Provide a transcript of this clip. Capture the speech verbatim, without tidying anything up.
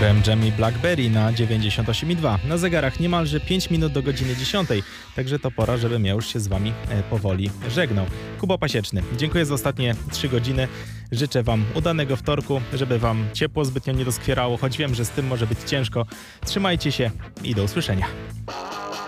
R M Jam i Blackberry na dziewięćdziesiąt osiem i dwa. Na zegarach niemalże pięć minut do godziny dziesiątej, także to pora, żebym ja już się z wami powoli żegnał. Kuba Pasieczny, dziękuję za ostatnie trzy godziny. Życzę wam udanego wtorku, żeby wam ciepło zbytnio nie doskwierało, choć wiem, że z tym może być ciężko. Trzymajcie się i do usłyszenia.